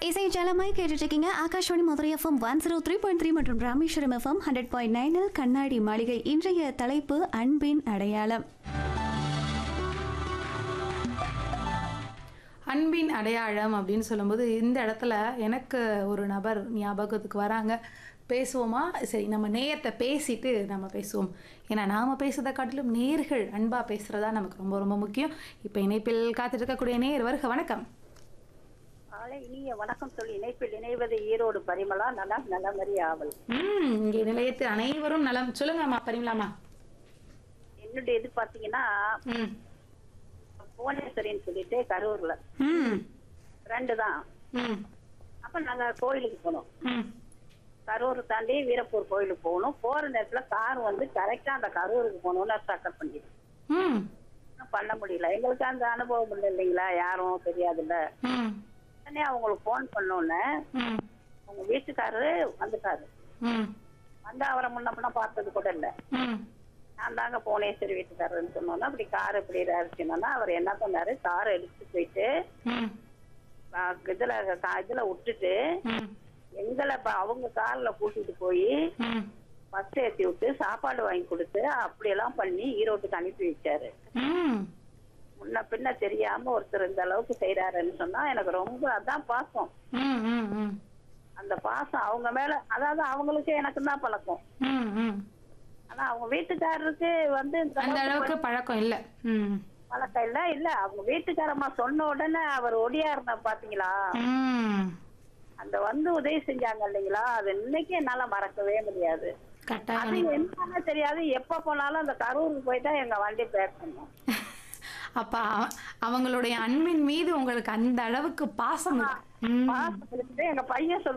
இசை ஜலமாய் கேட்டுட்டு இருக்கீங்க. ஆகாஷ்வாணி மதுரை எஃப்எம் 103.3 மற்றும் ராமேஸ்வரம் எஃப்எம் 100.9 கண்ணாடி மாளிகை. இன்றைய தலைப்பு அன்பின் அடையாளம். அன்பின் அடையாளம் அப்படின்னு சொல்லும்போது இந்த இடத்துல எனக்கு ஒரு நபர் ஞாபகத்துக்கு வராங்க. பேசுவோமா? சரி, நம்ம நேயத்தை பேசிட்டு நம்ம பேசுவோம். ஏன்னா நாம் பேசுறதை காட்டிலும் நேர்கள் அன்பாக பேசுகிறதா நமக்கு ரொம்ப ரொம்ப முக்கியம். இப்போ இணைப்பில் காத்துட்டு இருக்கக்கூடிய நேயர் வருக. வணக்கம். இனிய வணக்கம் சொல்லி இணைப்பில் இணைவது ஈரோடு பரிமளா. நலம் நலமறி ஆவல். இங்கே நிலையத்து அனைவரும் நலம். சொல்லுங்கம்மா பரிமளாமா. என்னுடைய இது பாத்தீங்கன்னா புவனேஸ்வரின்னு சொல்லிட்டு கரூர்ல 2 தான். அப்ப நாங்க கோயிலுக்கு போனோம். கரூர் தாண்டி வீரப்பூர் கோயிலுக்கு போகணும். போற நேரத்துல கார் வந்து கரெக்டா அந்த கரூருக்கு போகணும்னு ஸ்டார்ட் பண்ணிடுது. பண்ண முடியல. எங்களுக்கு அந்த அனுபவம் இல்லை இல்லைங்களா, யாரும் தெரியாதுல்ல. உடனே அவங்களுக்கு போன் பண்ணோன்னு அவங்க வீட்டுக்காரரு வந்துட்டாரு. வந்து அவரை முன்ன பார்த்தது கூட இல்லை. நான் தாங்க புவனேஸ்வரி வீட்டுக்காரருன்னு சொன்னோன்னா அப்படி கார் இப்படி இருக்குன்னா அவர் என்ன பண்ணாரு, காரை எடுத்துட்டு போயிட்டு இதுல விட்டுட்டு எங்களை அவங்க கார்ல கூட்டிட்டு போய் பஸ் ஏற்றி விட்டு சாப்பாடு வாங்கி கொடுத்து அப்படியெல்லாம் பண்ணி ஈரோட்டுக்கு அனுப்பி வச்சாரு. முன்ன பின்ன தெரியாம ஒருத்தர் இந்த அளவுக்கு செய்யறாருன்னு சொன்னா எனக்கு ரொம்ப அதான் பாசம். அந்த பாசம் அவங்க மேல, அதாவது அவங்களுக்கு எனக்கு தான் பழக்கம். ஆனா அவங்க வீட்டுக்காரருக்கு வந்து அந்த அளவுக்கு பழக்கம் இல்ல. பழக்கம் இல்ல. இல்ல அவங்க வீட்டுக்காரம்மா சொன்ன உடனே அவர் ஒடியாருனா பாத்தீங்களா, அந்த வந்து உதவி செஞ்சாங்க இல்லைங்களா, அது இன்னைக்கு என்னால மறக்கவே முடியாது. அது என்னன்னு தெரியாது. எப்ப போனாலும் அந்த கரூருக்கு போயிட்டா எங்க வண்டி பேக் பண்ணும். அப்ப அவங்களுடைய அன்பின் மீது உங்களுக்கு அந்த அளவுக்கு பாசம். எங்க பையன்